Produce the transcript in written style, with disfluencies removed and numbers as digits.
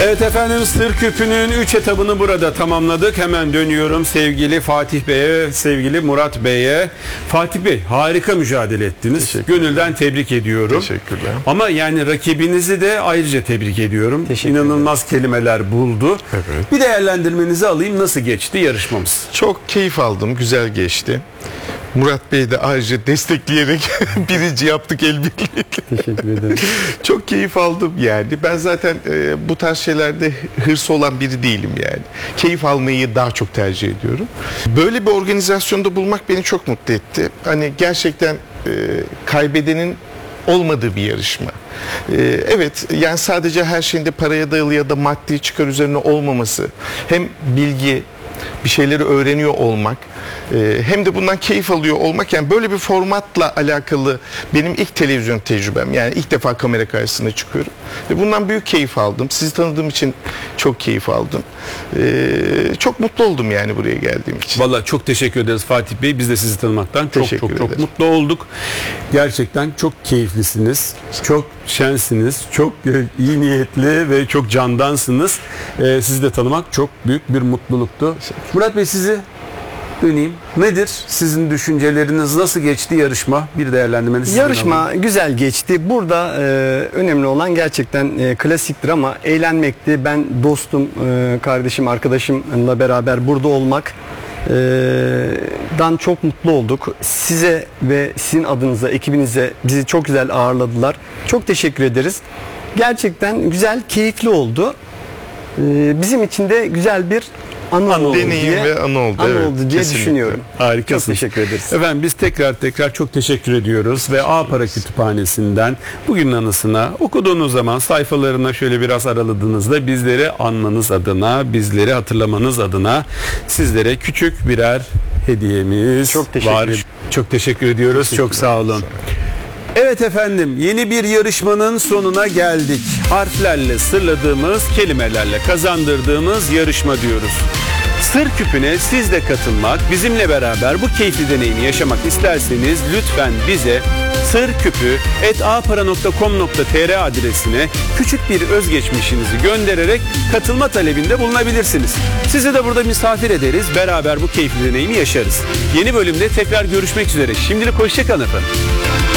Evet efendim, Sır Küpü'nün 3 etabını burada tamamladık. Hemen dönüyorum sevgili Fatih Bey'e, sevgili Murat Bey'e. Fatih Bey, harika mücadele ettiniz. Gönülden tebrik ediyorum. Teşekkürler. Ama yani rakibinizi de ayrıca tebrik ediyorum. İnanılmaz kelimeler buldu. Evet. Bir değerlendirmenizi alayım. Nasıl geçti yarışmamız? Çok keyif aldım. Güzel geçti. Murat Bey de ayrıca destekleyerek birinci yaptık el birliğiyle. Teşekkür ederim. Çok keyif aldım yani. Ben zaten bu tarz şeylerde hırsı olan biri değilim yani. Keyif almayı daha çok tercih ediyorum. Böyle bir organizasyonda bulmak beni çok mutlu etti. Hani gerçekten kaybedenin olmadığı bir yarışma. Evet, yani sadece her şeyinde paraya dayalı ya da maddi çıkar üzerine olmaması, hem bilgi, bir şeyleri öğreniyor olmak, hem de bundan keyif alıyor olmak, yani böyle bir formatla alakalı benim ilk televizyon tecrübem. Yani ilk defa kamera karşısına çıkıyorum ve bundan büyük keyif aldım. Sizi tanıdığım için çok keyif aldım. Çok mutlu oldum yani buraya geldiğim için. Vallahi çok teşekkür ederiz Fatih Bey. Biz de sizi tanımaktan çok mutlu olduk. Gerçekten çok keyiflisiniz. Çok şensiniz. Çok iyi niyetli ve çok candansınız. Sizi de tanımak çok büyük bir mutluluktu. Murat Bey, sizi döneyim. Nedir sizin düşünceleriniz? Nasıl geçti yarışma? Bir değerlendirmenizi sizden alayım. Yarışma güzel geçti. Burada önemli olan gerçekten klasiktir ama eğlenmekti. Ben dostum, kardeşim, arkadaşımla beraber burada olmak dan çok mutlu olduk. Size ve sizin adınıza, ekibinize bizi çok güzel ağırladılar. Çok teşekkür ederiz. Gerçekten güzel, keyifli oldu. Bizim için de güzel bir anı oldu deneyim diye, ve anı oldu, evet, diye kesinlikle. düşünüyorum. Harikasınız. Çok teşekkür ederiz. Efendim, biz tekrar çok teşekkür ediyoruz ve A-Para Kütüphanesi'nden bugünün anısına okuduğunuz zaman sayfalarına şöyle biraz araladığınızda bizleri anmanız adına, bizleri hatırlamanız adına sizlere küçük birer hediyemiz Çok teşekkür var. ederim. Çok teşekkür ediyoruz. Çok sağ olun. Evet efendim, yeni bir yarışmanın sonuna geldik. Harflerle sırladığımız, kelimelerle kazandırdığımız yarışma diyoruz. Sır Küpü'ne siz de katılmak, bizimle beraber bu keyifli deneyimi yaşamak isterseniz lütfen bize sırküpü@apara.com.tr adresine küçük bir özgeçmişinizi göndererek katılma talebinde bulunabilirsiniz. Sizi de burada misafir ederiz, beraber bu keyifli deneyimi yaşarız. Yeni bölümde tekrar görüşmek üzere. Şimdilik hoşça kalın efendim.